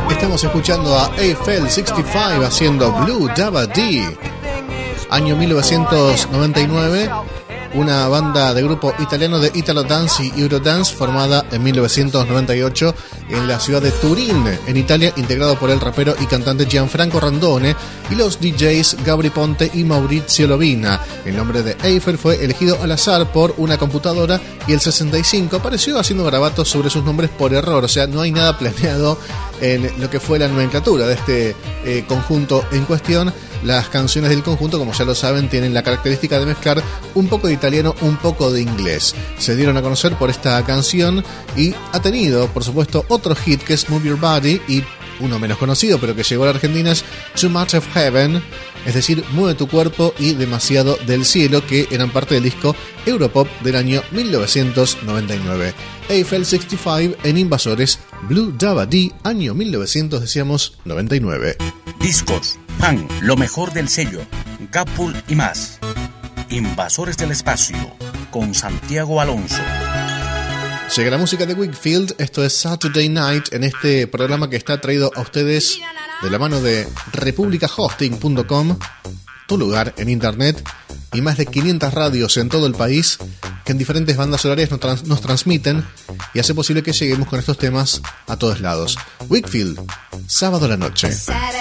Estamos escuchando a Eiffel 65 haciendo Blue Dabba Dee. Año 1999, una banda de grupo italiano de Italo Dance y Eurodance formada en 1998 en la ciudad de Turín, en Italia, integrado por el rapero y cantante Gianfranco Randone y los DJs Gabri Ponte y Maurizio Lovina. El nombre de Eiffel fue elegido al azar por una computadora y el 65 apareció haciendo garabatos sobre sus nombres por error, o sea, no hay nada planeado en lo que fue la nomenclatura de este conjunto en cuestión. Las canciones del conjunto, como ya lo saben, tienen la característica de mezclar un poco de italiano, un poco de inglés. Se dieron a conocer por esta canción y ha tenido, por supuesto, otro hit que es Move Your Body, y uno menos conocido pero que llegó a la Argentina es Too Much of Heaven, es decir, Mueve tu cuerpo y Demasiado del cielo, que eran parte del disco Europop del año 1999. Eiffel 65 en Invasores, Blue Dabba Dee, año 1999. Discos, Pan, lo mejor del sello, Gapul y más. Invasores del espacio, con Santiago Alonso. Llega la música de Wakefield, esto es Saturday Night, en este programa que está traído a ustedes de la mano de republicahosting.com, tu lugar en internet, y más de 500 radios en todo el país que en diferentes bandas horarias nos transmiten y hace posible que lleguemos con estos temas a todos lados. Wakefield, sábado a la noche.